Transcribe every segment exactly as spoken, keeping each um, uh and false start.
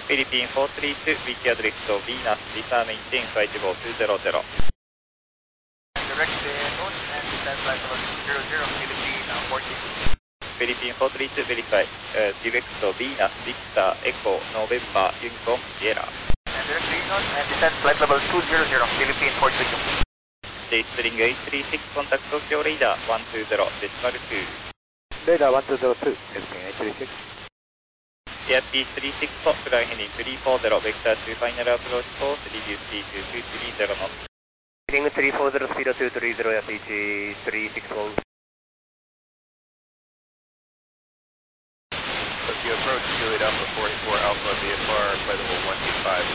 Philippine four three two, V T R direct to Venus, Visa maintain flight level two zero zero. Direct north and descend flight level two zero zero, Philippine uh, four three two. Philippine four three two, verify, uh, direct to Venus, Victor, Echo, November, Uniform, Sierra. And direct to north and descend flight level two zero zero, Philippine four three two. J-String eight three six, contact Tokyo Radar one two zero, decimal two. Radar one two zero two, J-String eight three six. Airspeed three six four, fly heading three four zero, vector to final approach course, reduce speed to two three zero knots. Heading three four zero, speed two three zero, F H three six four. Tokyo approach, Juliet Alpha forty-four Alpha, V F R, flight level one two five.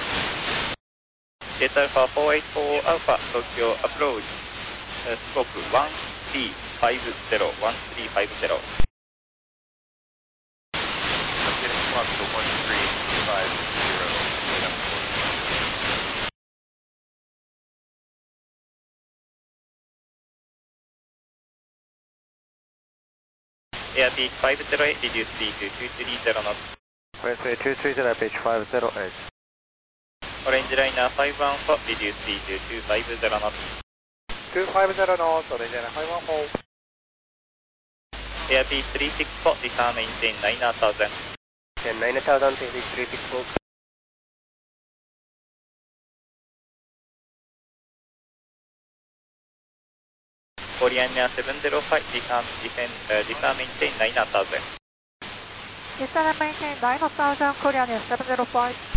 Jet Alpha four eight four Alpha, Tokyo approach, uh, scope one three five zero, one three five zero. Swap to one three five zero. Airspeed five zero eight, reduce speed to two three zero knots. Runway two three zero, pitch five zero eight. Orange Liner five one four, reduce speed to two five zero knots. two five zero knots, Orange Liner five one four. Airspeed three six four, Visa maintain nine thousand. And nine thousand, three six four. Korean Air seven zero five, Visa, descend, uh, Visa maintain nine thousand. Descend and maintain nine thousand, Korean Air seven zero five.